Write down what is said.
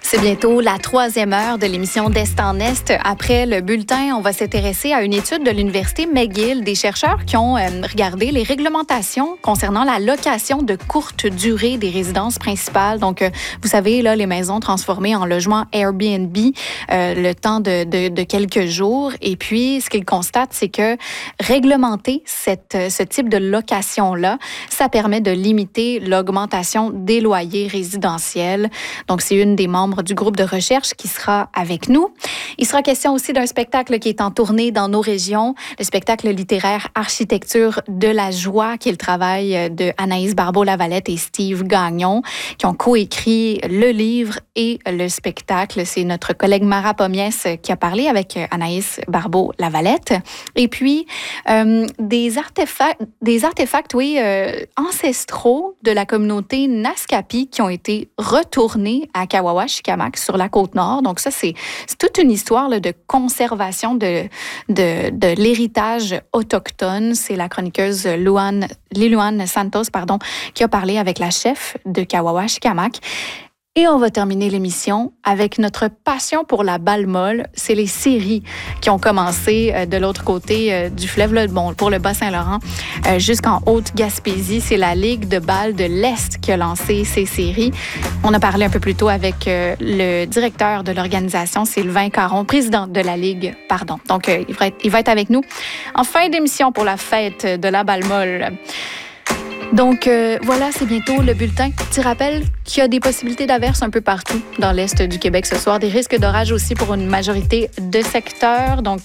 C'est bientôt la 3e heure de l'émission d'Est en Est. Après le bulletin, on va s'intéresser à une étude de l'Université McGill, des chercheurs qui ont regardé les réglementations concernant la location de courte durée des résidences principales. Donc, vous savez, là, les maisons transformées en logements Airbnb, le temps de quelques jours. Et puis, ce qu'ils constatent, c'est que réglementer ce type de location-là, ça permet de limiter l'augmentation des loyers résidentiels. Donc, c'est une des membres du groupe de recherche qui sera avec nous. Il sera question aussi d'un spectacle qui est en tournée dans nos régions, le spectacle littéraire Architecture de la joie, qui est le travail de Anaïs Barbeau-Lavalette et Steve Gagnon, qui ont coécrit le livre et le spectacle. C'est notre collègue Mara Pomiès qui a parlé avec Anaïs Barbeau-Lavalette. Et puis, des artefacts ancestraux de la communauté Naskapi qui ont été retournés à Kawawa-Shikamak sur la Côte-Nord. Donc ça, c'est toute une histoire là, de conservation de l'héritage autochtone. C'est la chroniqueuse Lilouane Santos qui a parlé avec la chef de Kawawa-Shikamak. Et on va terminer l'émission avec notre passion pour la balle molle. C'est les séries qui ont commencé de l'autre côté du fleuve, là, pour le Bas-Saint-Laurent, jusqu'en Haute-Gaspésie. C'est la Ligue de balle de l'Est qui a lancé ces séries. On a parlé un peu plus tôt avec le directeur de l'organisation, Sylvain Caron, président de la Ligue, Donc, il va être avec nous en fin d'émission pour la fête de la balle molle. Donc, voilà, c'est bientôt le bulletin. Petit rappel qu'il y a des possibilités d'averses un peu partout dans l'Est du Québec ce soir. Des risques d'orage aussi pour une majorité de secteurs. Donc,